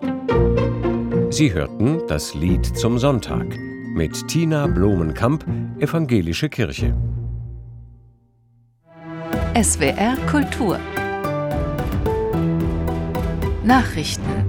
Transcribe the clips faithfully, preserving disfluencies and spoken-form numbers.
Sie hörten das Lied zum Sonntag mit Tina Blumenkamp, Evangelische Kirche. S W R Kultur Nachrichten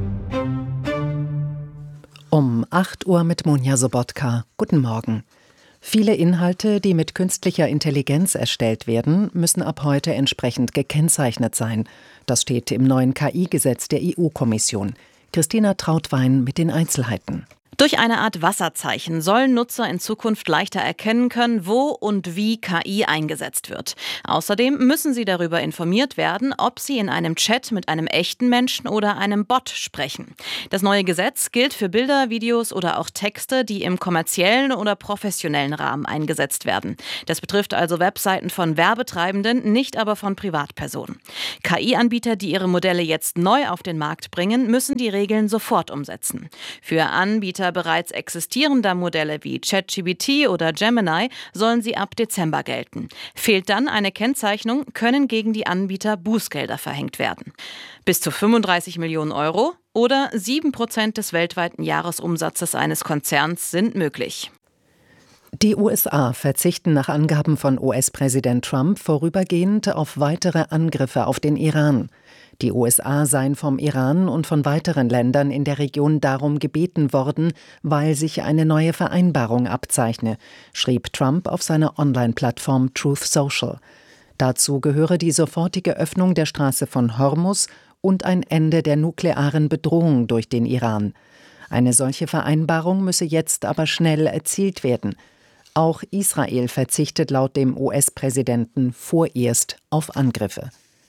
um acht Uhr mit Monja Sobotka. Guten Morgen. Viele Inhalte, die mit künstlicher Intelligenz erstellt werden, müssen ab heute entsprechend gekennzeichnet sein. Das steht im neuen K I-Gesetz der E U-Kommission. Christina Trautwein mit den Einzelheiten. Durch eine Art Wasserzeichen sollen Nutzer in Zukunft leichter erkennen können, wo und wie K I eingesetzt wird. Außerdem müssen sie darüber informiert werden, ob sie in einem Chat mit einem echten Menschen oder einem Bot sprechen. Das neue Gesetz gilt für Bilder, Videos oder auch Texte, die im kommerziellen oder professionellen Rahmen eingesetzt werden. Das betrifft also Webseiten von Werbetreibenden, nicht aber von Privatpersonen. K I-Anbieter, die ihre Modelle jetzt neu auf den Markt bringen, müssen die Regeln sofort umsetzen. Für Anbieter bereits existierender Modelle wie ChatGPT oder Gemini sollen sie ab Dezember gelten. Fehlt dann eine Kennzeichnung, können gegen die Anbieter Bußgelder verhängt werden. Bis zu fünfunddreißig Millionen Euro oder sieben Prozent des weltweiten Jahresumsatzes eines Konzerns sind möglich. Die U S A verzichten nach Angaben von U S-Präsident Trump vorübergehend auf weitere Angriffe auf den Iran. Die U S A seien vom Iran und von weiteren Ländern in der Region darum gebeten worden, weil sich eine neue Vereinbarung abzeichne, schrieb Trump auf seiner Online-Plattform Truth Social. Dazu gehöre die sofortige Öffnung der Straße von Hormuz und ein Ende der nuklearen Bedrohung durch den Iran. Eine solche Vereinbarung müsse jetzt aber schnell erzielt werden. Auch Israel verzichtet laut dem U S-Präsidenten vorerst auf Angriffe.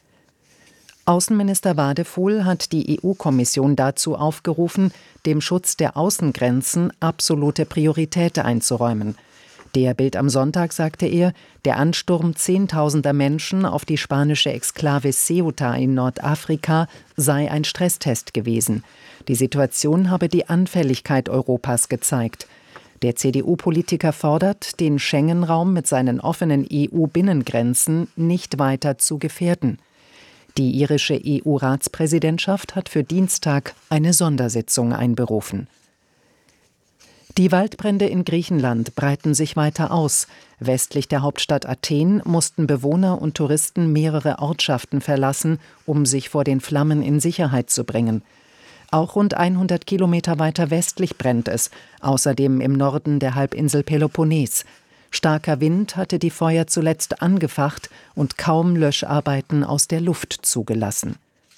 Außenminister Wadefuhl hat die E U-Kommission dazu aufgerufen, dem Schutz der Außengrenzen absolute Priorität einzuräumen. Der Bild am Sonntag sagte er, der Ansturm zehntausender Menschen auf die spanische Exklave Ceuta in Nordafrika sei ein Stresstest gewesen. Die Situation habe die Anfälligkeit Europas gezeigt. Der C D U-Politiker fordert, den Schengen-Raum mit seinen offenen E U-Binnengrenzen nicht weiter zu gefährden. Die irische E U-Ratspräsidentschaft hat für Dienstag eine Sondersitzung einberufen. Die Waldbrände in Griechenland breiten sich weiter aus. Westlich der Hauptstadt Athen mussten Bewohner und Touristen mehrere Ortschaften verlassen, um sich vor den Flammen in Sicherheit zu bringen. Auch rund hundert Kilometer weiter westlich brennt es, außerdem im Norden der Halbinsel Peloponnes. Starker Wind hatte die Feuer zuletzt angefacht und kaum Löscharbeiten aus der Luft zugelassen.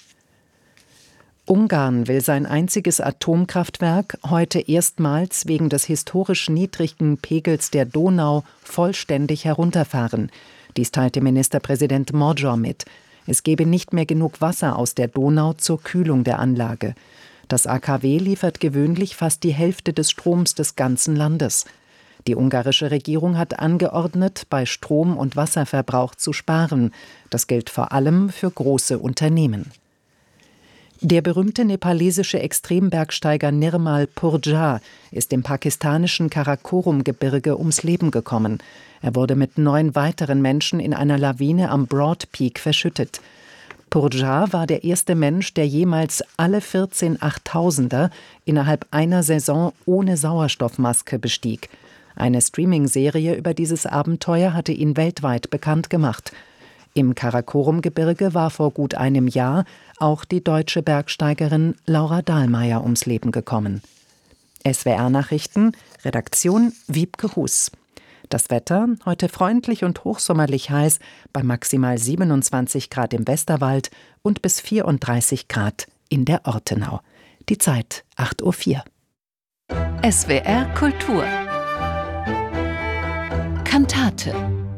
Ungarn will sein einziges Atomkraftwerk heute erstmals wegen des historisch niedrigen Pegels der Donau vollständig herunterfahren. Dies teilte Ministerpräsident Magyar mit. Es gebe nicht mehr genug Wasser aus der Donau zur Kühlung der Anlage. Das A K W liefert gewöhnlich fast die Hälfte des Stroms des ganzen Landes. Die ungarische Regierung hat angeordnet, bei Strom- und Wasserverbrauch zu sparen. Das gilt vor allem für große Unternehmen. Der berühmte nepalesische Extrembergsteiger Nirmal Purja ist im pakistanischen Karakorum-Gebirge ums Leben gekommen. Er wurde mit neun weiteren Menschen in einer Lawine am Broad Peak verschüttet. Purja war der erste Mensch, der jemals alle vierzehn Achttausender innerhalb einer Saison ohne Sauerstoffmaske bestieg. Eine Streaming-Serie über dieses Abenteuer hatte ihn weltweit bekannt gemacht. Im Karakorum-Gebirge war vor gut einem Jahr auch die deutsche Bergsteigerin Laura Dahlmeier ums Leben gekommen. S W R-Nachrichten, Redaktion Wiebke Hus. Das Wetter, heute freundlich und hochsommerlich heiß, bei maximal siebenundzwanzig Grad im Westerwald und bis vierunddreißig Grad in der Ortenau. Die Zeit acht Uhr vier. S W R Kultur Kantate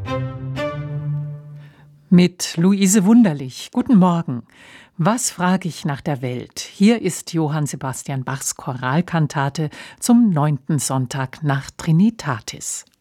mit Luise Wunderlich. Guten Morgen. Was frage ich nach der Welt? Hier ist Johann Sebastian Bachs Choralkantate zum neunten Sonntag nach Trinitatis.